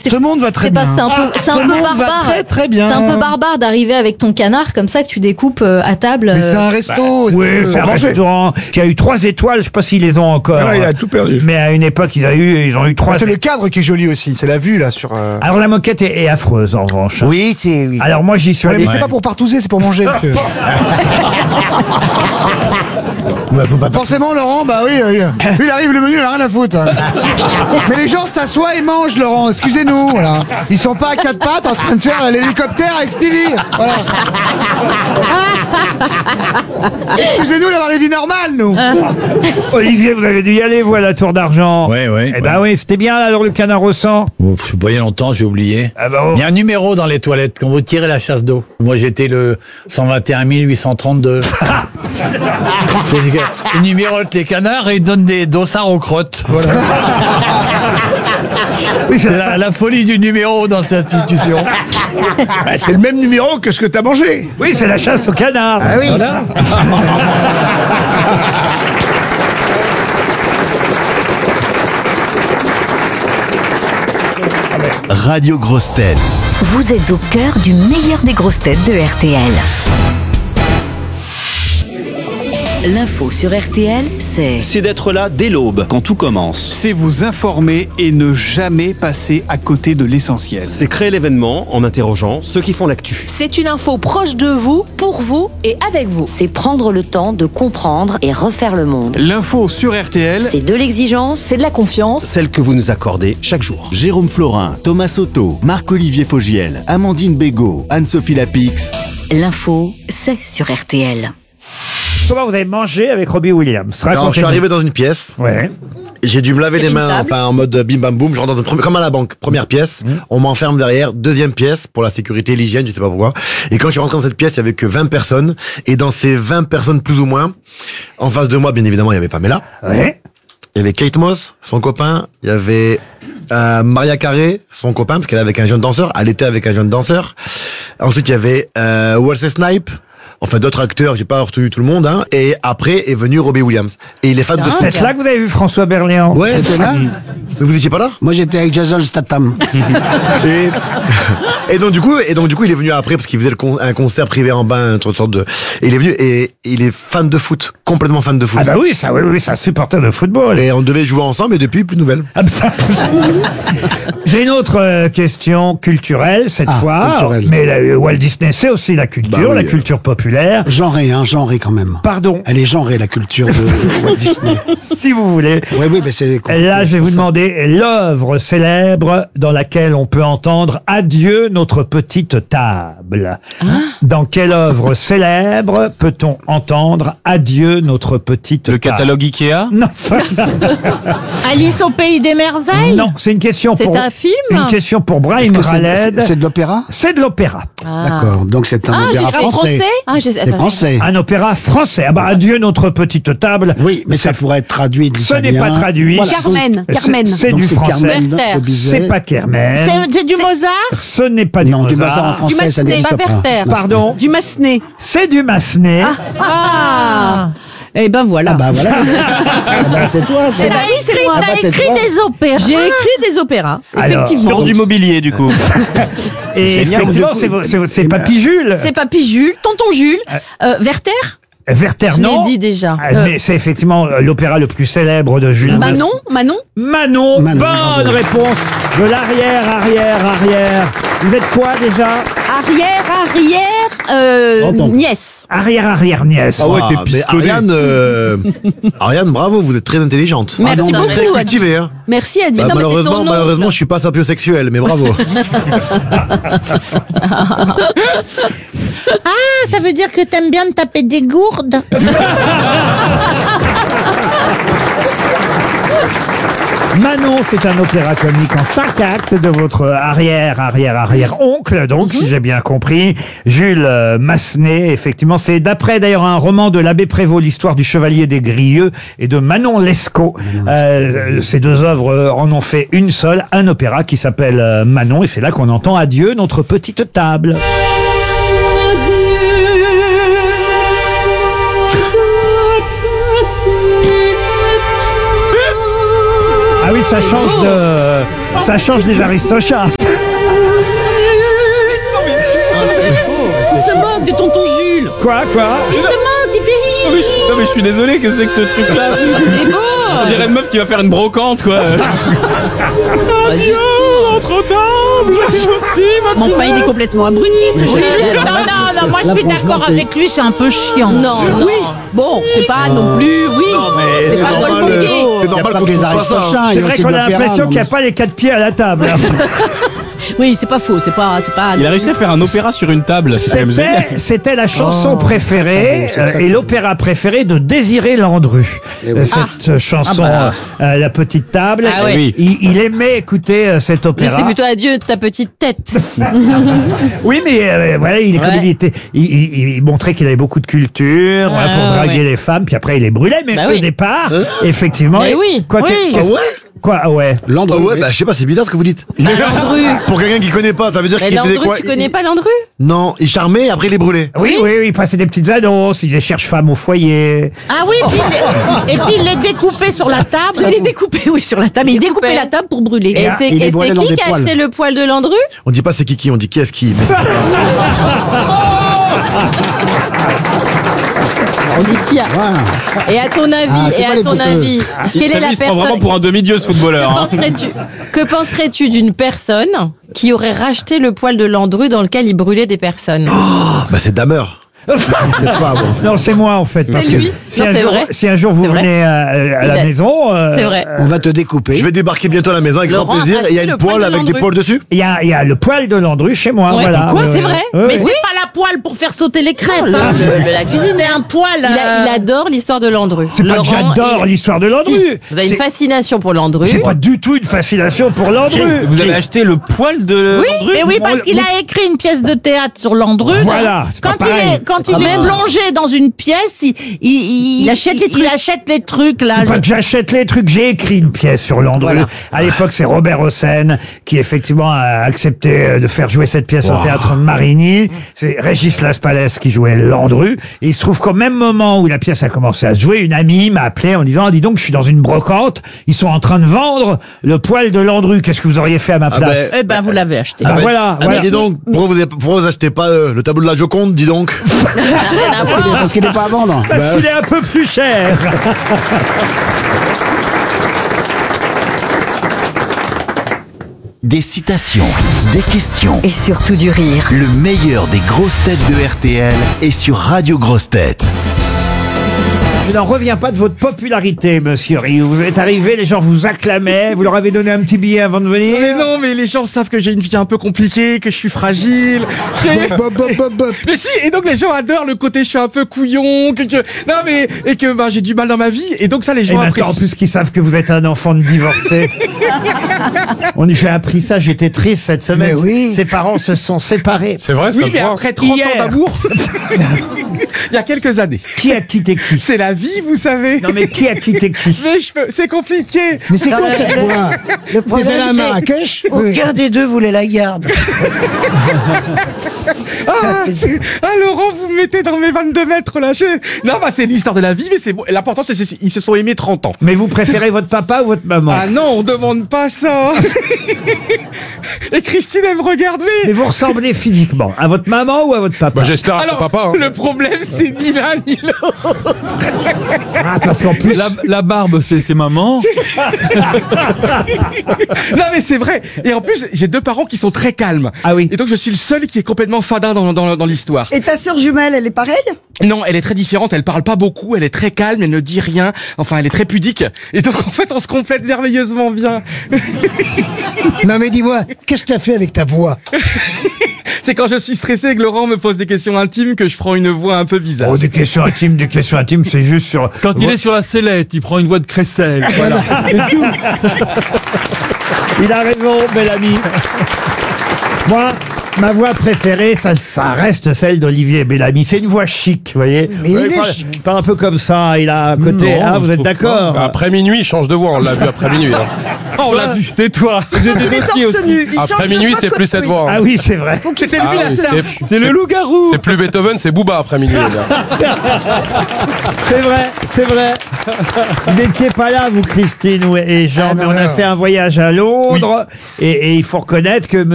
Ce monde va très C'est pas, bien. c'est un peu monde va barbare. très très bien. C'est un peu barbare d'arriver avec ton canard comme ça que tu découpes à table. Mais c'est un resto. Oui, c'est un manger. restaurant qui a eu 3 étoiles. Je sais pas s'ils les ont encore. Ah, il a tout perdu. Mais à une époque, ils ont eu 3 C'est le cadre qui est joli aussi. C'est la vue là sur. Alors la moquette est affreuse en revanche. Oui, c'est. Oui. Alors moi j'y suis Ouais, allé. mais c'est pas pour partouzer, c'est pour manger. monsieur. Bah, faut pas Forcément, Laurent, bah oui, lui, il arrive le menu, il a rien à foutre. hein. Mais les gens s'assoient et mangent, Laurent. Excusez-nous, voilà. Ils sont pas à 4 pattes en train de faire l'hélicoptère avec Stevie. Voilà. Excusez-nous d'avoir les vies normales, nous. Olivier, vous avez dû y aller, vous, à la Tour d'Argent. Oui, oui. Eh ben oui, c'était bien alors le canard au sang. Ouf, il y a longtemps, j'ai oublié. Ah bah, oh. Il y a un numéro dans les toilettes quand vous tirez la chasse d'eau. Moi, j'étais le 121 832. Il numérote les canards et il donne des dossards aux crottes. Voilà. Oui, c'est La folie du numéro dans cette institution. Bah, c'est le même numéro que ce que t'as mangé. oui, c'est la chasse au canard. Ah oui. Voilà. Radio Grosses Têtes. Vous êtes au cœur du meilleur des grosses têtes de RTL. L'info sur RTL, C'est d'être là dès l'aube, quand tout commence. C'est vous informer et ne jamais passer à côté de l'essentiel. C'est créer l'événement en interrogeant ceux qui font l'actu. C'est une info proche de vous, pour vous et avec vous. c'est prendre le temps de comprendre et refaire le monde. L'info sur RTL, C'est de l'exigence, C'est de la confiance. Celle que vous nous accordez chaque jour. Jérôme Florin, Thomas Soto, Marc-Olivier Fogiel, Amandine Bégaud, Anne-Sophie Lapix. l'info, c'est sur RTL. Comment vous avez mangé avec Robbie Williams? Alors, je suis Racontez-nous. arrivé dans une pièce. Ouais. J'ai dû me laver les une mains, table. enfin en mode bim bam boum. Je rentre dans comme à la banque. Première pièce, on m'enferme derrière. Deuxième pièce pour la sécurité, l'hygiène, je sais pas pourquoi. Et quand je suis rentré dans cette pièce, il y avait que 20 personnes. Et dans ces 20 personnes plus ou moins, en face de moi, bien évidemment, il y avait Pamela. Ouais. Il y avait Kate Moss, son copain. Il y avait Maria Carré, son copain, parce qu'elle est avec un jeune danseur. Elle était avec un jeune danseur. Ensuite, il y avait Wesley Snipes. Enfin, d'autres acteurs, j'ai pas retenu tout le monde, hein. Et après est venu Robbie Williams. Et il est fan de foot. C'est là que vous avez vu François Berléand. Ouais, C'était là. mais vous étiez pas là? Moi, j'étais avec Jason Statham. Et donc du coup, il est venu après parce qu'il faisait un concert privé en bas, une sorte de. Et il est venu et il est fan de foot, complètement fan de foot. Ah bah oui, ça, oui, c'est un supporter de football. Et on devait jouer ensemble, et depuis plus de nouvelles. Ah bah. J'ai une autre question culturelle cette fois. culturelle. Mais Walt Disney, c'est aussi la culture, Bah oui. la culture populaire. Genré, quand même. Pardon, Elle est genrée, la culture de Walt Disney. si vous voulez. Oui, mais c'est. Là, je vais vous demander l'œuvre célèbre dans laquelle on peut entendre Adieu notre petite table. Dans quelle œuvre célèbre peut-on entendre Adieu notre petite table? Le catalogue Ikea? Non, Alice au pays des merveilles. non, c'est une question C'est pour un film. une question pour Brahim Khaled. C'est de l'opéra? C'est de l'opéra. D'accord. Donc c'est un opéra français. C'est français. Un opéra français. Ah bah Adieu notre petite table. Oui, mais ça pourrait être traduit. Ce n'est pas traduit. Voilà. Carmen. C'est- Carmen. C'est Donc du c'est français. Carmen Werther. de Bizet. C'est pas Kermen. C'est du Mozart. Ce n'est pas du Non, du Mozart. Mozart en français, ça Massenet, n'existe pas pas. Werther. Pardon. Du Massenet. C'est du Massenet. Ah. Eh ben voilà. Ah bah voilà. Ah bah, c'est toi. ça. Eh ben oui, c'est moi. Ah bah, c'est toi. opéras. J'ai écrit des opéras. Alors, Effectivement. Sur du mobilier, du coup. Et Génial. effectivement, c'est Papy Jules. C'est Papy Jules, Tonton Jules, Werther. Werther, Je l'ai non. dit déjà. Mais c'est effectivement l'opéra le plus célèbre de Jules. Manon. Manon. Manon, Bonne bravo. réponse de l'arrière. Vous êtes quoi déjà? Nièce. Arrière nièce. Ah ouais, t'es mais pistonné. Ariane, bravo, vous êtes très intelligente. Merci Très beaucoup. cultivée, hein. Merci Adi. Bah, malheureusement, je suis pas sapiosexuel, mais bravo. Ça veut dire que t'aimes bien te taper des gourdes. Manon, c'est un opéra comique en 5 actes de votre arrière-oncle, donc, si j'ai bien compris. Jules Massenet, effectivement. C'est d'après, d'ailleurs, un roman de l'abbé Prévost, l'histoire du chevalier des Grieux, et de Manon Lescaut. Ces deux œuvres en ont fait une seule, un opéra qui s'appelle Manon, et c'est là qu'on entend Adieu notre petite table. Ah oui, ça change de... Ça change des Aristochats. Il se moque de tonton Jules. Quoi Il se moque, il fait Non mais je suis désolé, que c'est que ce truc-là. C'est beau. On dirait une meuf qui va faire une brocante, quoi. Adieu, entre table, aussi, Mais enfin, il est complètement abruti, ce Jules. Non, moi je suis d'accord avec lui, c'est un peu chiant. Non. Oui. Bon, c'est pas non plus. Oui. C'est pas compliqué. C'est normal qu'on les trouve pas ça. Aristochats. C'est vrai qu'on a l'impression qu'il n'y a pas les 4 pieds à la table. Oui, c'est pas faux. C'est pas. Il a réussi à faire un opéra sur une table. C'est quand même génial. C'était la chanson préférée et l'opéra préféré de Désiré Landru. Cette chanson, La Petite Table. Ah ouais. Il aimait écouter cet Mais opéra. c'est plutôt adieu de ta petite tête. Oui, mais voilà, il montrait qu'il avait beaucoup de culture voilà, pour draguer les femmes, puis après il les brûlait. Mais Bah au oui. départ, effectivement, Mais oui. Quoi, Oui. qu'est-ce- Quoi, ah ouais. Landru. Ouais, bah je sais pas, c'est bizarre ce que vous dites. Landru. Pour quelqu'un qui connaît pas, ça veut dire Mais qu'il faisait Landru, quoi tu connais pas Landru? Non, il charmait et après il les brûlait. Oui, il passait des petites annonces, il disait cherche femme au foyer. Ah oui, et puis il les découpait sur la table. Je l'ai découpé, oui, sur la table. Il découpait la table pour brûler. Et c'est il les voilait dans qui des qui a poils. acheté le poil de Landru? On dit pas c'est qui, on dit qui est-ce qui. Mais- On dit qui a. Et à ton avis, quelle est la Il se prend vraiment personne pour un demi-dieu, ce footballeur. hein. Que penserais-tu d'une personne qui aurait racheté le poil de Landru dans lequel il brûlait des personnes? Bah c'est Damer. Non, c'est moi en fait. Parce C'est que lui. si, Non, un c'est jour, vrai. si un jour vous C'est vrai. venez à la maison, C'est vrai. On va te découper. Je vais débarquer bientôt à la maison avec Laurent grand plaisir. a Et il y a acheté une le poil poêle de avec des Landru. poils dessus. il y a le poil de Landru chez moi. Ouais, voilà. quoi, c'est vrai Ouais, Mais ouais. c'est pas la poêle pour faire sauter les crêpes. Non, hein. de la cuisine. C'est un poêle. Il adore l'histoire de Landru. C'est pas que Laurent, j'adore l'histoire de Landru. Si, vous avez une C'est- fascination pour Landru. J'ai pas du tout une fascination pour Landru. Vous avez acheté le poil de Landru? Mais oui, parce qu'il a écrit une pièce de théâtre sur Landru. Voilà, c'est pas pareil. Quand il Quand est même. plongé dans une pièce, il achète les trucs. Il achète les trucs là. C'est pas que j'achète les trucs, j'ai écrit une pièce sur Landru. Voilà. À l'époque, c'est Robert Hossein qui effectivement a accepté de faire jouer cette pièce au théâtre de Marigny. C'est Régis Laspalès qui jouait Landru. Et il se trouve qu'au même moment où la pièce a commencé à se jouer, une amie m'a appelé en disant, dis donc, je suis dans une brocante, ils sont en train de vendre le poil de Landru. Qu'est-ce que vous auriez fait à ma place? Eh ben, vous l'avez acheté. Ah, voilà, voilà. Dis donc, pourquoi vous achetez pas le tableau de la Joconde, dis donc? Rien à voir. Parce qu'il n'est pas à vendre. Parce qu'il est un peu plus cher. Des citations, des questions. Et surtout du rire. Le meilleur des grosses têtes de RTL est sur Radio Grosses Têtes. Je n'en reviens pas de votre popularité, monsieur Rioux. Vous êtes arrivé, les gens vous acclamaient, vous leur avez donné un petit billet avant de venir. Mais non, mais les gens savent que j'ai une vie un peu compliquée, que je suis fragile. Mais si, et donc les gens adorent le côté je suis un peu couillon, non mais et que bah, j'ai du mal dans ma vie, et donc ça les Et gens maintenant, en apprécient. plus qu'ils savent que vous êtes un enfant de divorcé. J'ai appris ça, j'étais triste cette semaine. Mais oui. Ses parents se sont séparés. C'est vrai, ça Oui, se mais voit. après 30 Hier. ans d'amour, il y a quelques années. Qui a quitté qui? C'est la vie, vous savez. Non mais qui a quitté qui? Mais c'est compliqué. Mais c'est quoi cette voix? Le problème, allé à Marrakech? aucun des deux voulait la garde. Ah, Laurent, vous me mettez dans mes 22 mètres là. Non, bah c'est l'histoire de la vie, mais c'est bon. L'important, c'est qu'ils se sont aimés 30 ans. Mais vous préférez votre papa ou votre maman? Ah non, on demande pas ça. Et Christine, elle me regarde, Mais vous ressemblez physiquement à votre maman ou à votre papa? Bah, j'espère à son Alors, papa. hein. le problème, c'est ni l'un ni l'autre. Ah, parce qu'en plus... La barbe, c'est maman. Non, mais c'est vrai. Et en plus, j'ai deux parents qui sont très calmes. Ah oui. Et donc, je suis le seul qui est complètement fadin dans l'histoire. Et ta sœur jumelle, elle est pareille? Non, elle est très différente. Elle parle pas beaucoup. Elle est très calme. Elle ne dit rien. Enfin, elle est très pudique. Et donc, en fait, on se complète merveilleusement bien. Non mais dis-moi, qu'est-ce que t'as fait avec ta voix? C'est quand je suis stressé et que Laurent me pose des questions intimes que je prends une voix un peu bizarre. Oh, des questions intimes, c'est juste sur... Quand il est sur la sellette, il prend une voix de crécelle. Voilà. C'est tout. Il a raison, bel ami. Moi, Ma voix préférée, ça reste celle d'Olivier Bellamy. C'est une voix chic, vous voyez. Mais il est parle, chic. parle un peu comme ça, il a un côté... Non, vous je êtes trouve d'accord? pas. Après minuit, il change de voix, on l'a vu après minuit. Hein. Oh, on l'a vu. Tais-toi. J'ai des Il est dossiers torse aussi. nu. Il Après change de minuit, voix c'est de plus cette côté. voix. Hein. Ah oui, c'est vrai. Faut qu'il C'était soit lui, Ah oui, là. C'est le loup-garou. c'est plus Beethoven, c'est Booba après minuit. Là. C'est vrai, c'est vrai. Vous n'étiez pas là, vous, Christine et Jean, Ah, mais non, on a non. fait un voyage à Londres et il faut reconnaître que